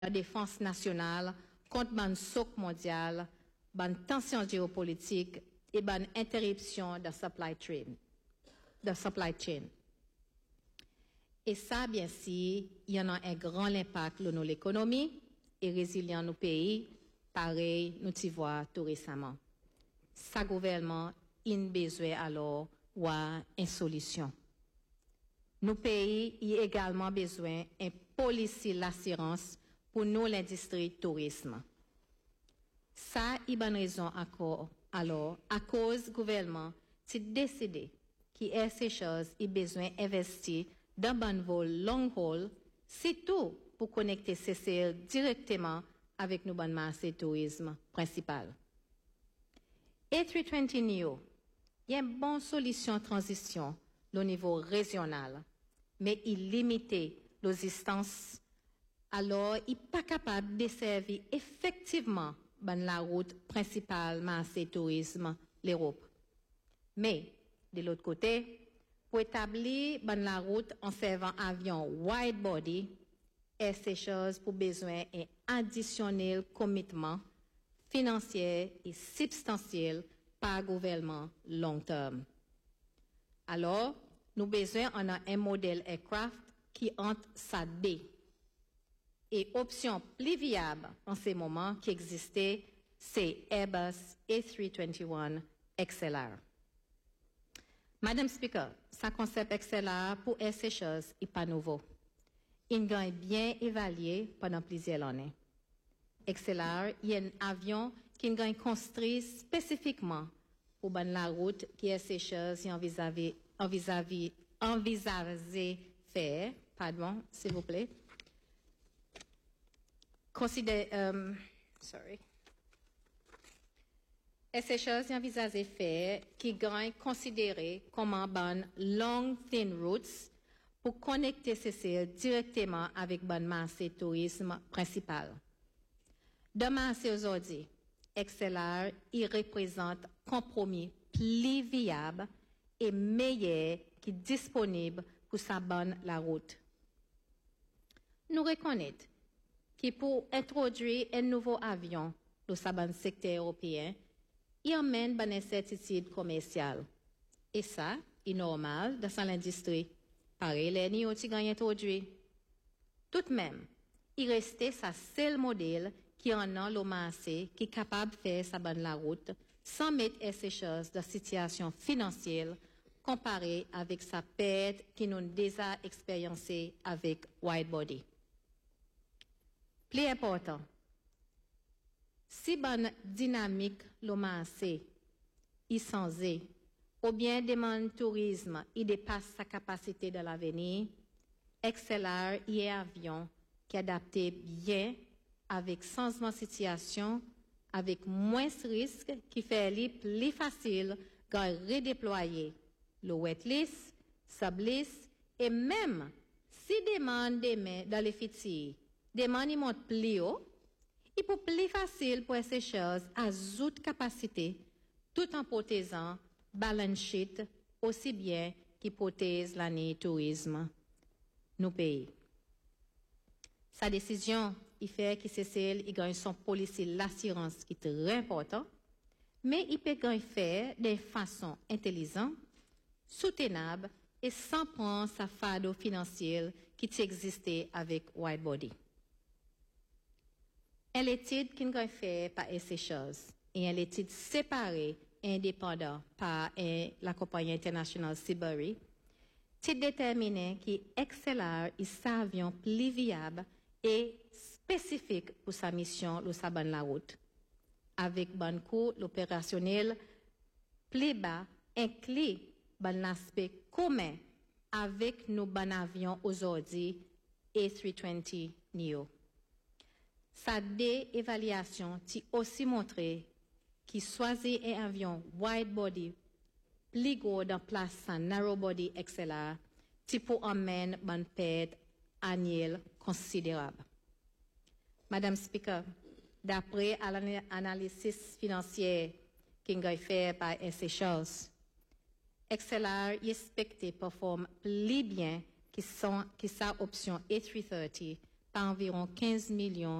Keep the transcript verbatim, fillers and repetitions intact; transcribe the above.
la défense nationale contre ban soc mondial, ban tension géopolitique et ban interruption de supply chain. De supply chain. Et ça, bien sûr, il y en a un grand impact sur l'économie et résilient nos pays, pareil, nous t'y voyons tout récemment. Ça, gouvernement, il a besoin alors ou une solution. Nos pays y a également besoin d'une policy l'assurance pour nous l'industrie tourisme. Ça, il y a une raison encore. Alors, à cause du gouvernement, c'est décidé qu'il y a ces choses, il a besoin d'investir dans un vol long haul, c'est tout pour connecter C C L directement avec nos bonnes marchés tourisme principal. A trois cent vingt Neo, il y a une bonne solution de transition au niveau régional, mais il limite l'existence. Alors, il n'est pas capable de servir effectivement ben, la route principale marché tourisme, l'Europe. Mais, de l'autre côté, pour établir ben, la route en servant avion wide body, et ces choses pour besoin d'un additionnel commitment financier et substantiel par gouvernement long terme. Alors, nous besoin on a un modèle aircraft qui entre sa D. Et option plus viable en ces moments qui existait, c'est Airbus A trois cent vingt et un X L R. Madame Speaker, ce concept X L R pour ces choses n'est pas nouveau. Il gagne bien évalué pendant plusieurs années. X L R, il y a un avion qui gagne construit spécifiquement pour la route qui est ces choses envisagées envisagé, envisagé faire, pardon, s'il vous plaît. Considère, um, sorry. Et ces choses envisagées faire qui gagnent considéré comme un bon long thin routes pour connecter C C L directement avec bon marché tourisme principal. De marché aujourd'hui, X L R, il représente un compromis plus viable et meilleur qui est disponible pour sa bonne la route. Nous reconnaissons que pour introduire un nouveau avion dans sa bonne secteur européen, il emmène une incertitude commerciale. Et ça, est normal dans l'industrie. Pareil, les niveaux qui gagnent introduit. Tout de même, il restait sa seul modèle qui en a le marché qui est capable de faire sa bonne la route sans mettre ces choses de situation financière comparée avec sa perte qui nous a déjà expériencée avec widebody. Plus important, si bonne dynamique le marché est changé, ou bien demande tourisme, il dépasse sa capacité de l'avenir, X L R et avion qui adapté bien avec changement de situation, avec moins de risques, qui fait les plus facile de redéployer le wet-list, sub-list, et même si demande demain dans les futurs, demande monte plus haut, il peut plus facile pour ces choses ajouter capacité tout en protégeant balance sheet aussi bien qu'il protège l'année tourisme nos pays. Sa décision, il fait que C C L il gagne son policy l'assurance qui est très important, mais il peut gagner faire de façon intelligente, soutenable et sans prendre sa fardeau financier qui existait avec widebody. Elle étude qui gagne faire par ces choses et elle étude séparée et indépendante par la compagnie internationale Seabury, c'est déterminé que X L R est un avion plus viable et spécifique pour sa mission de sa bonne la route. Avec bon coût, l'opérationnel plus bas inclut bon aspect commun avec nos bons avions aujourd'hui A trois cent vingt Neo. Sa déévaluation t'a aussi montré qu'il choisit un avion wide body plus gros dans place sa narrow body X L R qui peut amener une perte annuelle considérable. Madame Speaker, d'après l'analyse financière qui est fait par S H S, X L R est expecté performer plus bien que, son, que sa option A trois cent trente par environ quinze millions